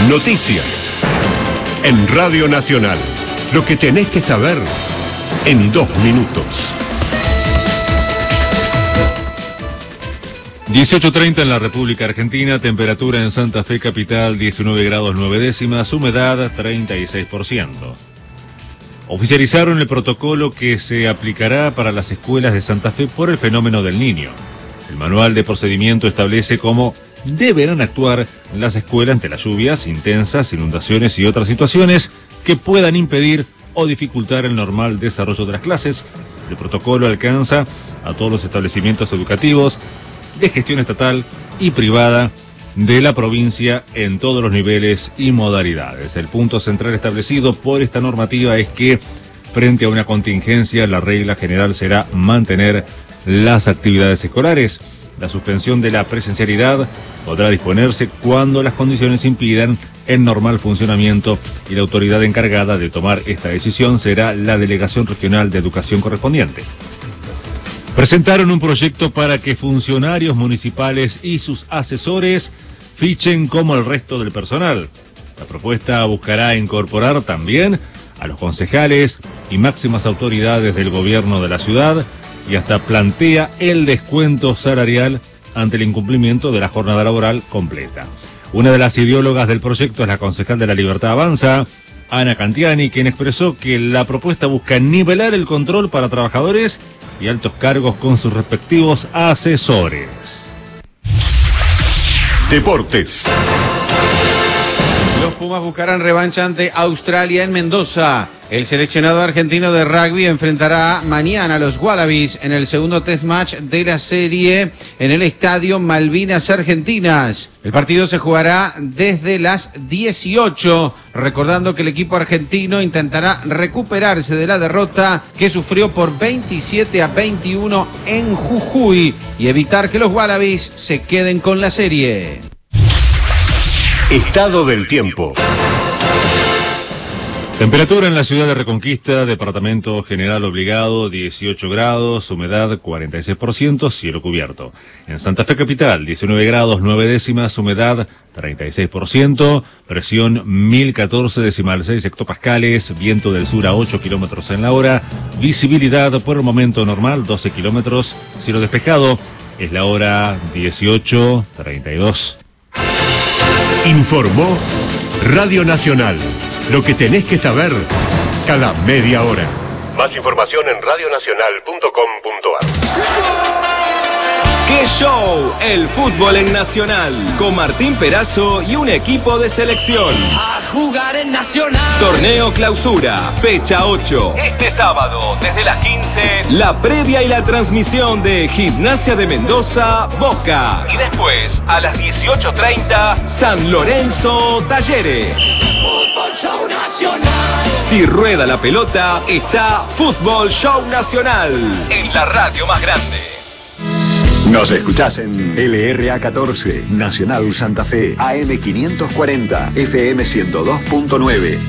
Noticias. En Radio Nacional. Lo que tenés que saber en 2 minutos. 18:30 en la República Argentina, temperatura en Santa Fe capital 19 grados 9 décimas, humedad 36%. Oficializaron el protocolo que se aplicará para las escuelas de Santa Fe por el fenómeno del Niño. El manual de procedimiento establece cómo deberán actuar las escuelas ante las lluvias intensas, inundaciones y otras situaciones que puedan impedir o dificultar el normal desarrollo de las clases. El protocolo alcanza a todos los establecimientos educativos de gestión estatal y privada de la provincia en todos los niveles y modalidades. El punto central establecido por esta normativa es que, frente a una contingencia, la regla general será mantener las actividades escolares. La suspensión de la presencialidad podrá disponerse cuando las condiciones impidan el normal funcionamiento y la autoridad encargada de tomar esta decisión será la Delegación Regional de Educación correspondiente. Presentaron un proyecto para que funcionarios municipales y sus asesores fichen como el resto del personal. La propuesta buscará incorporar también a los concejales y máximas autoridades del gobierno de la ciudad y hasta plantea el descuento salarial ante el incumplimiento de la jornada laboral completa. Una de las ideólogas del proyecto es la concejal de La Libertad Avanza, Ana Cantiani, quien expresó que la propuesta busca nivelar el control para trabajadores y altos cargos con sus respectivos asesores. Deportes. Los Pumas buscarán revancha ante Australia en Mendoza. El seleccionado argentino de rugby enfrentará mañana a los Wallabies en el segundo test match de la serie en el estadio Malvinas Argentinas. El partido se jugará desde las 18, recordando que el equipo argentino intentará recuperarse de la derrota que sufrió por 27-21 en Jujuy y evitar que los Wallabies se queden con la serie. Estado del tiempo. Temperatura en la ciudad de Reconquista, departamento general obligado, 18 grados, humedad 46%, cielo cubierto. En Santa Fe capital, 19 grados 9 décimas, humedad 36%, presión 1014,6 hectopascales, viento del sur a 8 kilómetros en la hora, visibilidad por el momento normal 12 kilómetros, cielo despejado, es la hora 18:32. Informó Radio Nacional. Lo que tenés que saber cada media hora. Más información en radionacional.com.ar. ¡Qué show! El fútbol en Nacional, con Martín Perazo y un equipo de selección. A jugar en Nacional. Torneo Clausura, fecha 8. Este sábado, desde las 15, la previa y la transmisión de Gimnasia de Mendoza, Boca. Y después, a las 18:30, San Lorenzo, Talleres. Fútbol Show Nacional. Si rueda la pelota, está Fútbol Show Nacional, en la radio más grande. Nos escuchás en LRA 14, Nacional Santa Fe, AM 540, FM 102.9.